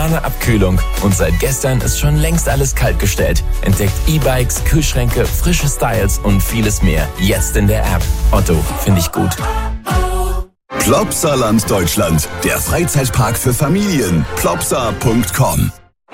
lange Abkühlung und seit gestern ist schon längst alles kaltgestellt. Entdeckt E-Bikes, Kühlschränke, frische Styles und vieles mehr. Jetzt in der App. Otto, finde ich gut. Plopsaland Deutschland, der Freizeitpark für Familien. Plopsa.com.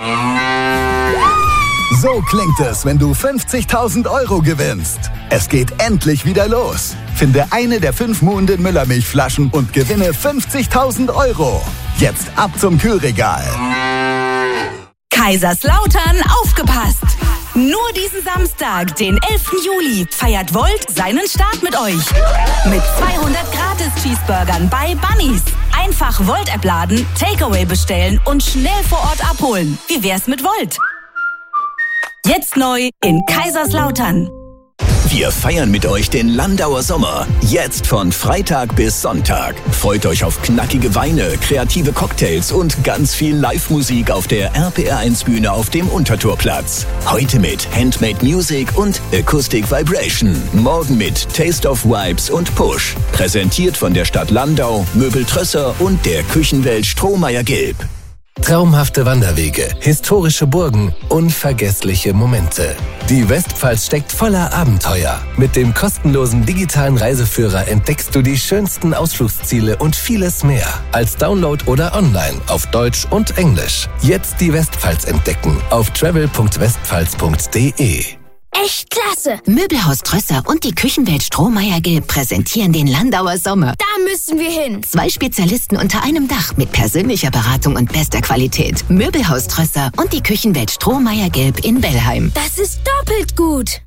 So klingt es, wenn du 50.000 € gewinnst. Es geht endlich wieder los. Finde eine der 5 Muhnden Müllermilchflaschen und gewinne 50.000 €. Jetzt ab zum Kühlregal. Kaiserslautern, aufgepasst! Nur diesen Samstag, den 11. Juli, feiert Volt seinen Start mit euch. Mit 200 Gratis-Cheeseburgern bei Bunnies. Einfach Volt-App laden, Takeaway bestellen und schnell vor Ort abholen. Wie wär's mit Volt? Jetzt neu in Kaiserslautern. Wir feiern mit euch den Landauer Sommer. Jetzt von Freitag bis Sonntag. Freut euch auf knackige Weine, kreative Cocktails und ganz viel Live-Musik auf der RPR1-Bühne auf dem Untertorplatz. Heute mit Handmade Music und Acoustic Vibration. Morgen mit Taste of Vibes und Push. Präsentiert von der Stadt Landau, Möbel Trösser und der Küchenwelt Strohmeier-Gilb. Traumhafte Wanderwege, historische Burgen, unvergessliche Momente. Die Westpfalz steckt voller Abenteuer. Mit dem kostenlosen digitalen Reiseführer entdeckst du die schönsten Ausflugsziele und vieles mehr. Als Download oder online auf Deutsch und Englisch. Jetzt die Westpfalz entdecken auf travel.westpfalz.de. Echt klasse! Möbelhaus Trösser und die Küchenwelt Strohmeier-Gilb präsentieren den Landauer Sommer. Da müssen wir hin. 2 Spezialisten unter einem Dach mit persönlicher Beratung und bester Qualität. Möbelhaus Trösser und die Küchenwelt Strohmeier-Gilb in Bellheim. Das ist doppelt gut.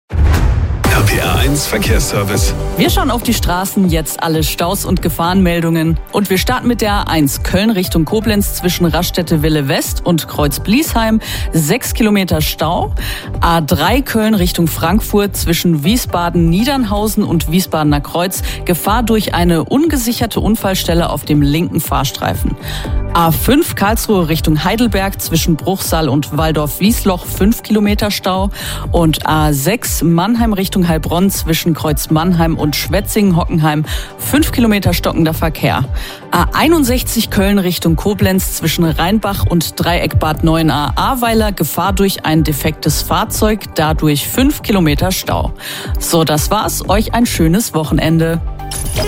RPR1 Verkehrsservice. Wir schauen auf die Straßen, jetzt alle Staus und Gefahrenmeldungen. Und wir starten mit der A1 Köln Richtung Koblenz zwischen Raststätte-Wille West und Kreuz-Bliesheim. 6 Kilometer Stau. A3 Köln Richtung Frankfurt zwischen Wiesbaden-Niedernhausen und Wiesbadener Kreuz. Gefahr durch eine ungesicherte Unfallstelle auf dem linken Fahrstreifen. A5 Karlsruhe Richtung Heidelberg zwischen Bruchsal und Waldorf-Wiesloch 5 Kilometer Stau. Und A6 Mannheim Richtung Heilbronn zwischen Kreuz Mannheim und Schwetzingen-Hockenheim 5 Kilometer stockender Verkehr. A61 Köln Richtung Koblenz zwischen Rheinbach und Dreieck Bad Neuenahr-Ahrweiler Gefahr durch ein defektes Fahrzeug, dadurch 5 Kilometer Stau. So, das war's. Euch ein schönes Wochenende.